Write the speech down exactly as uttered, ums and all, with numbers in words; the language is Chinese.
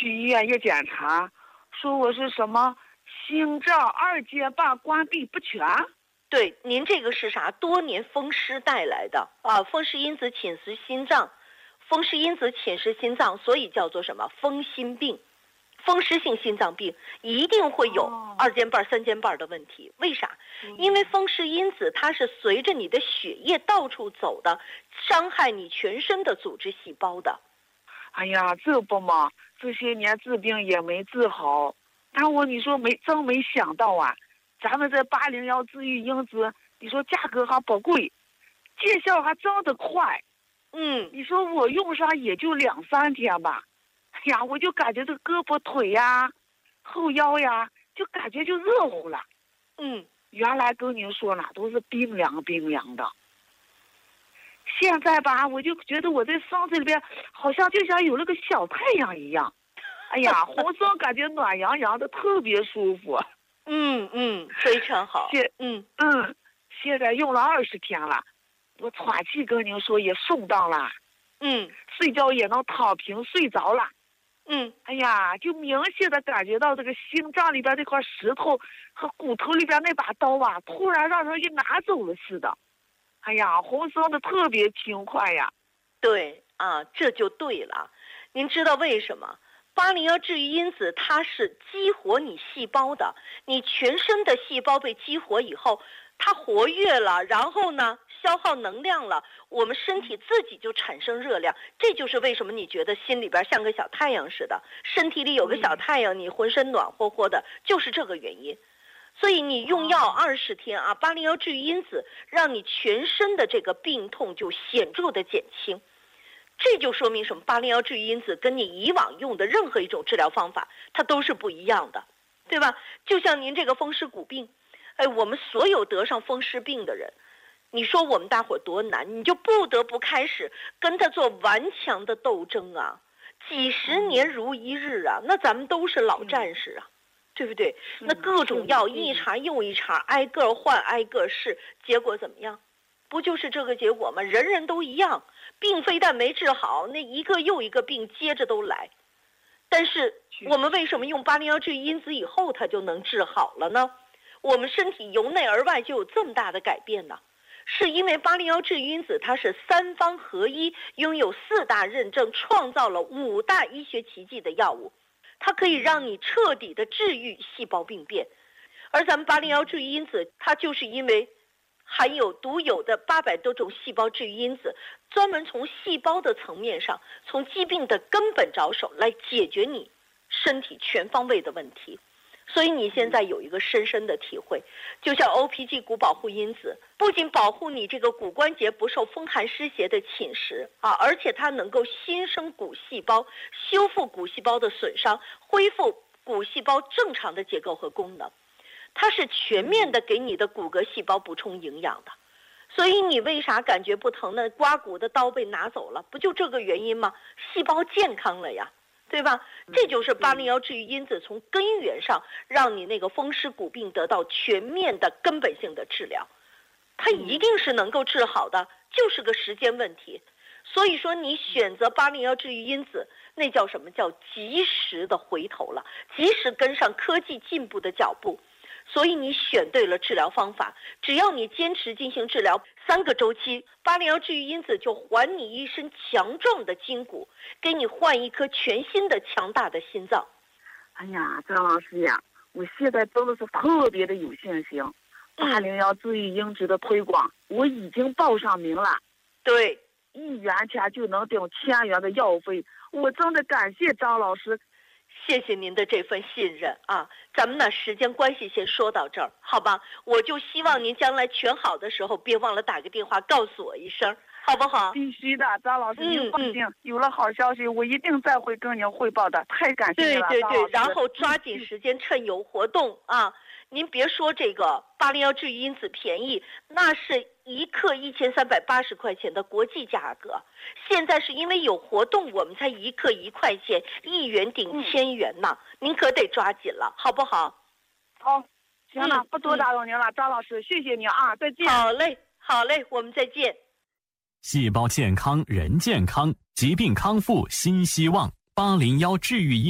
去医院一检查，说我是什么心脏二阶瓣关闭不全。 对，您这个是啥？多年风湿带来的啊，风湿因子侵蚀心脏，风湿因子侵蚀心脏，所以叫做什么风心病。风湿性心脏病一定会有二尖瓣、三尖瓣的问题，为啥？因为风湿因子它是随着你的血液到处走的，伤害你全身的组织细胞的。 哎呀，这不嘛，这些年治病也没治好，但我你说没真没想到啊，咱们这八零幺治愈因子，你说价格还不贵，见效还真的快。 嗯， 你说我用上也就两三天吧。哎呀，我就感觉这胳膊腿呀、后腰呀，就感觉就热乎了。 嗯， 原来跟您说呢，都是冰凉冰凉的。现在吧，我就觉得我这身子里边好像就像有了个小太阳一样。哎呀，浑身感觉暖洋洋的，特别舒服。 嗯嗯，非常好。 现嗯嗯，现在用了二十天了，我喘气跟您说也顺当了。 嗯， 睡觉也能躺平睡着了。 嗯， 哎呀，就明显的感觉到这个心脏里边这块石头和骨头里边那把刀啊，突然让人给拿走了似的。哎呀，浑身的特别轻快呀。 对啊，这就对了。您知道为什么？八零幺治愈因子它是激活你细胞的，你全身的细胞被激活以后，它活跃了，然后呢，消耗能量了，我们身体自己就产生热量。这就是为什么你觉得心里边像个小太阳似的，身体里有个小太阳，你浑身暖和和的，就是这个原因。所以你用药二十天啊，八零幺治愈因子让你全身的这个病痛就显著的减轻。这就说明什么？八零幺治愈因子跟你以往用的任何一种治疗方法，它都是不一样的，对吧？就像您这个风湿骨病，哎，我们所有得上风湿病的人，你说我们大伙多难，你就不得不开始跟他做顽强的斗争啊！几十年如一日啊，那咱们都是老战士啊，对不对？那各种药一茬又一茬，挨个换，挨个试，结果怎么样？不就是这个结果吗？人人都一样，病非但没治好，那一个又一个病接着都来。但是我们为什么用八零幺治愈因子以后它就能治好了呢？我们身体由内而外就有这么大的改变呢？是因为八零幺治愈因子它是三方合一，拥有四大认证，创造了五大医学奇迹的药物，它可以让你彻底的治愈细胞病变。而咱们八零幺治愈因子，它就是因为含有独有的八百多种细胞治愈因子，专门从细胞的层面上，从疾病的根本着手来解决你身体全方位的问题。所以你现在有一个深深的体会，就像 O P G 骨保护因子，不仅保护你这个骨关节不受风寒湿邪的侵蚀啊，而且它能够新生骨细胞，修复骨细胞的损伤，恢复骨细胞正常的结构和功能。它是全面的给你的骨骼细胞补充营养的。所以你为啥感觉不疼呢？刮骨的刀被拿走了，不就这个原因吗？细胞健康了呀，对吧？这就是八零幺治愈因子从根源上让你那个风湿骨病得到全面的根本性的治疗，它一定是能够治好的，就是个时间问题。所以说你选择八零幺治愈因子，那叫什么？叫及时的回头了，及时跟上科技进步的脚步。所以你选对了治疗方法，只要你坚持进行治疗三个周期，八零幺治愈因子就还你一身强壮的筋骨，给你换一颗全新的强大的心脏。 哎呀，张老师呀，我现在真的是特别的有信心。八零幺治愈因子的推广，我已经报上名了。 对， 一元钱就能顶千元的药费，我真的感谢张老师。 谢谢您的这份信任啊！咱们呢，时间关系先说到这儿，好吧？我就希望您将来全好的时候，别忘了打个电话告诉我一声，好不好？ 必须的，张老师，您放心，嗯嗯、有了好消息，我一定再会跟您汇报的。太感谢了， 对对对，然后抓紧时间，趁有活动啊！您别说这个八零幺治愈因子便宜，那是一克一千三百八十块钱的国际价格，现在是因为有活动，我们才一克一块钱，一元顶千元呢、嗯，您可得抓紧了，好不好？ 好，行了，嗯、不多打扰您了，嗯、张老师，谢谢您啊，再见。 好嘞，好嘞，我们再见。 细胞健康，人健康，疾病康复新希望，八零幺治愈因。